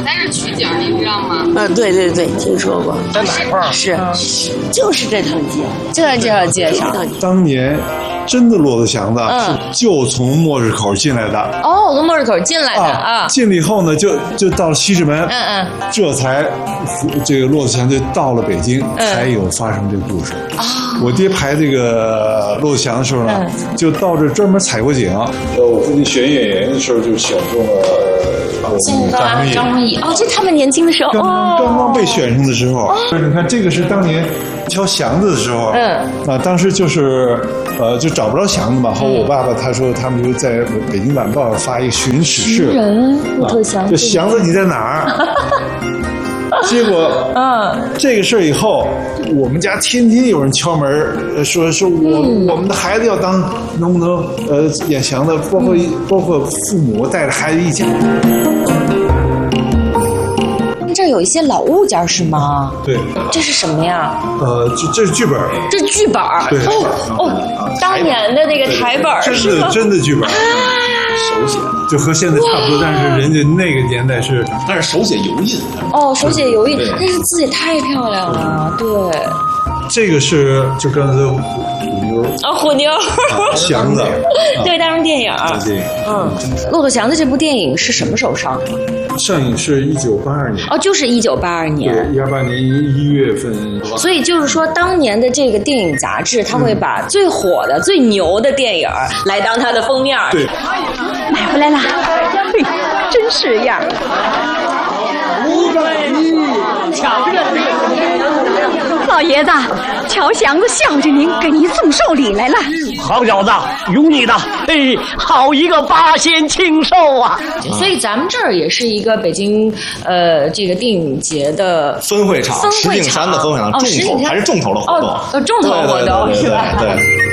在这取景，你知道吗？ 对对对，听说过。 在哪块儿？ 是，就是这条街， 就在这条街上。 当年真的骆驼祥子是就从末日口进来的。 哦，从末日口进来的啊。 进了以后呢，就到了西直门。这才这个骆驼祥就到了北京，才有发生这个故事。我爹排这个骆驼祥的时候呢，就到这专门采过景。我父亲选演员的时候就选中了张毅。哦，这他们年轻的时候， 刚刚被选上的时候。你看，这个是当年挑祥子的时候。当时就是就找不着祥子嘛。后我爸爸他说他们就在《北京晚报》发一个寻史事。 骆驼祥。 这祥子你在哪儿？结果，这个事儿以后，我们家天天有人敲门，说我们的孩子要当，能不能演祥子？包括父母带着孩子一家。 这有一些老物件是吗？ 对。 这是什么呀？ 这是剧本。 这是剧本。 对。 当年的那个台本是吗？ 真的剧本。手写就和现在差不多，但是人家那个年代是， 但是手写油印。 手写油印，但是字也太漂亮了。对， 这个是就刚才虎妞。 虎妞。 祥子。 对，当成电影。骆驼祥子这部电影是什么时候上的？ 上映是1982年。 就是1982年。 对，18年1月份。 所以就是说，当年的这个电影杂志，它会把最火的、最牛的电影来当它的封面。 对。 买回来了，真是样。老爷子，乔祥子孝敬您，给您送寿礼来了。 好小子，有你的！好一个八仙庆寿啊！ 所以咱们这儿也是一个北京这个电影节的分会场，石景山的分会场，重头还是重头的活动。 重头活动是吧？ 对。